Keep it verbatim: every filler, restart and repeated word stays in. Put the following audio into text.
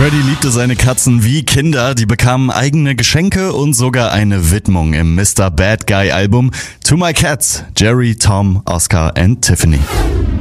Freddy liebte seine Katzen wie Kinder, die bekamen eigene Geschenke und sogar eine Widmung im Mister Bad Guy Album To My Cats, Jerry, Tom, Oscar and Tiffany.